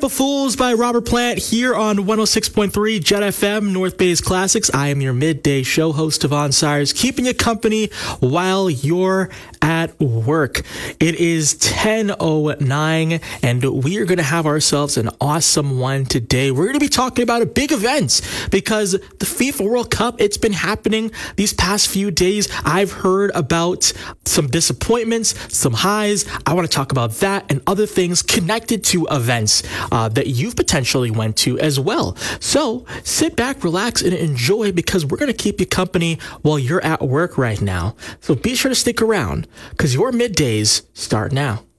April Fools by Robert Plant here on 106.3 Jet FM, North Bay's Classics. I am your midday show host, Devon Sires, keeping you company while you're at work. It is 10:09 and we are going to have ourselves an awesome one today. We're going to be talking about a big event because the FIFA World Cup, it's been happening these past few days. I've heard about some disappointments, some highs. I want to talk about that and other things connected to events that you've potentially went to as well. So sit back, relax, and enjoy because we're going to keep you company while you're at work right now. So be sure to stick around because your middays start now.